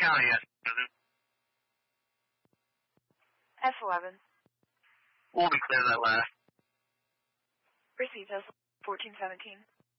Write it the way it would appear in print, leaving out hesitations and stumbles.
county is it? F11. We'll be clear that last. Received as 1417.